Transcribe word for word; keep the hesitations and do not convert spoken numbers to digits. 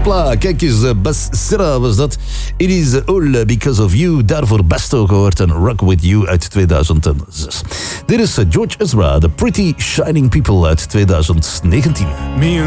Hopla, kijk eens, uh, Bas Sira was dat. It is all because of you. Daarvoor Basto gehoord en Rock With You uit tweeduizend zes. Dit is George Ezra, The Pretty Shining People uit tweeduizend negentien. Me